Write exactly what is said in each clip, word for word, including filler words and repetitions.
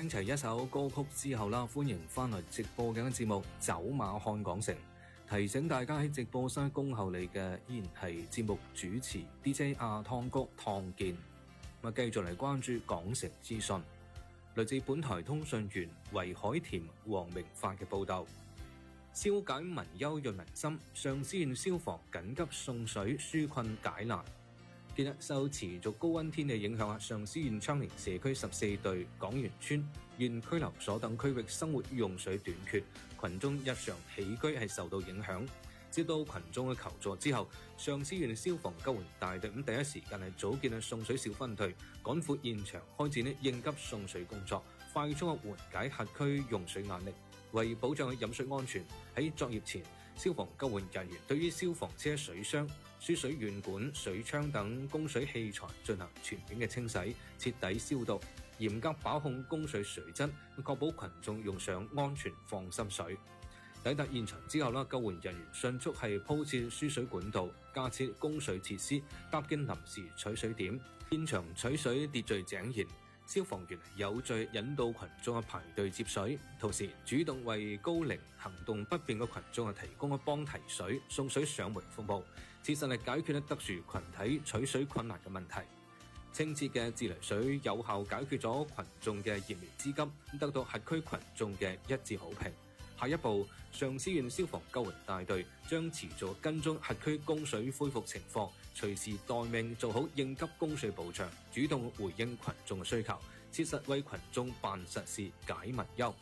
聽齊一首歌曲之後啦，歡迎翻嚟直播嘅節目《走馬看港城》。提醒大家喺直播室恭候你嘅依然係節目主持 D J 阿湯哥湯健。咁啊，繼續嚟關注港城資訊。來自本台通訊員維海田、黃明發嘅報道。消解民憂潤民心，上思縣消防緊急送水紓困解難。近日受持續高溫天氣影響啊，上思縣昌寧社區十四隊港元村、縣拘留所等區域生活用水短缺，群眾日常起居係受到影響。接到群眾嘅求助之後，上思縣消防救援大隊咁第一時間係組建送水小分隊，趕赴現場開展呢應急送水工作，快速緩解轄區用水壓力。為保障飲水安全，喺作業前，消防救援人員對於消防車水箱、輸水軟管、水槍等供水器材進行全面嘅清洗，徹底消毒，嚴格把控供水水質，確保群眾用上安全放心水。抵達現場之後啦，救援人員迅速係鋪設輸水管道，架設供水設施，搭建臨時取水點，現場取水秩序井然。消防員有序引導群眾嘅排隊接水，同時主動為高齡行動不便嘅群眾提供幫提水、送水上門服務，切實係解決特殊群體取水困難嘅問題。清澈嘅自來水有效解決咗群眾嘅燃眉之急，得到轄區群眾嘅一致好評。下一步，上思縣消防救援大隊將持續跟蹤轄區供水恢復情況，隨時待命做好應急供水保障，主動回應群眾嘅需求，切實為群眾辦實事解民憂。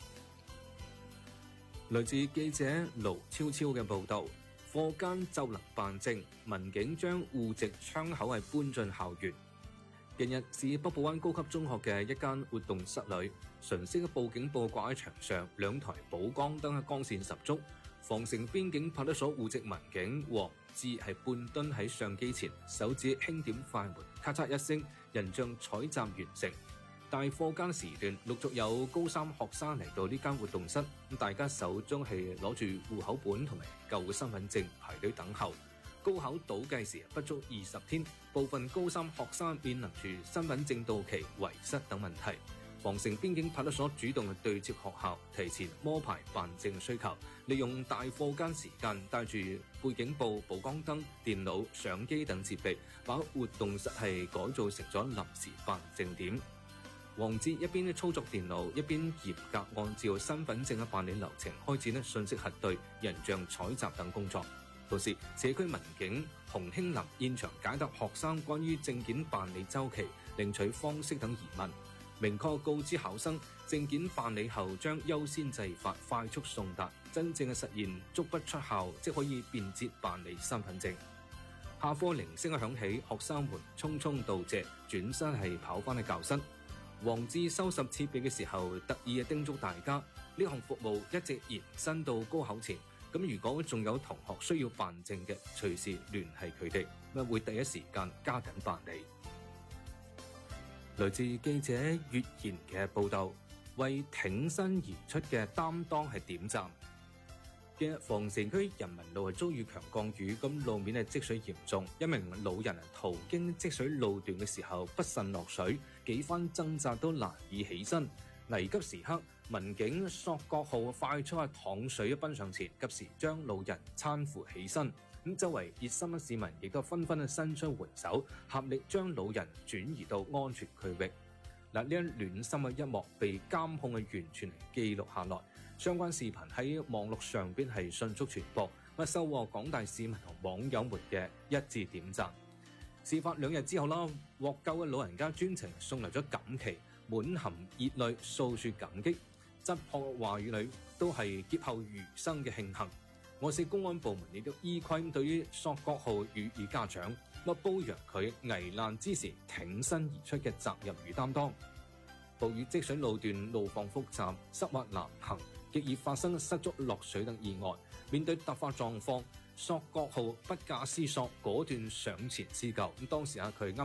來自記者盧超超嘅報道，課間就能辦證，民警將戶籍窗口係搬進校園。近日，市北部灣高級中學嘅一間活動室裏，純色嘅報警簿掛喺牆上，兩台補光燈嘅光線十足。防城邊境派出所戶籍民警黃志係半蹲喺相機前，手指輕點快門，咔嚓一聲，人像採集完成。大課間時段，陸續有高三學生嚟到呢間活動室，大家手中係攞住戶口本同埋舊嘅身份證排隊等候。高考倒計時不足二十天，部分高三學生面臨住身份證到期、遺失等問題。防城邊境派出所主動對接學校，提前摸排辦證需求，利用大課間時間，帶住背景布、補光燈、電腦、相機等設備，把活動室係改造成咗臨時辦證點。黃志一邊操作電腦，一邊嚴格按照身份證嘅辦理流程開展信息核對、人像採集等工作。同時，社區民警洪興林現場解答學生關於證件辦理週期、領取方式等疑問，明確告知考生證件辦理後將優先制法快速送達，真正嘅實現足不出校即可以便捷辦理身份證。下課鈴聲響起，學生們匆匆道謝，轉身係跑翻去教室。黃志收拾設備嘅時候，特意叮囑大家呢項服務一直延伸到高考前。咁如果仲有同學需要辦證嘅，隨時聯繫佢哋，咁會第一時間加緊辦理。來自記者月賢嘅報道，為挺身而出嘅擔當係點讚。嘅防城區人民路係遭遇強降雨，咁路面係積水嚴重，一名老人途經積水路段嘅時候不慎落水，幾番掙扎都難以起身。危急時刻，民警索國號快速喺淌水一奔上前，及時將老人攙扶起身。咁周圍熱心嘅市民亦都紛紛伸出援手，合力將老人轉移到安全區域。嗱，呢一暖心嘅一幕被監控嘅完全記錄下來，相關視頻喺網絡上邊係迅速傳播，咁收穫廣大市民同網友們嘅一致點讚。事發兩日之後啦，獲救嘅老人家專程送嚟咗錦旗，滿含熱淚訴說感激，質樸話語裏都係劫後餘生嘅慶幸。我市公安部門亦都依規對於索國浩予以嘉獎，乜褒揚佢危難之時挺身而出嘅責任與擔當。暴雨積水路段路況複雜，濕滑難行，極易發生失足落水等意外。面對突發狀況，索國浩不假思索，果斷上前施救。咁當時啊，佢啱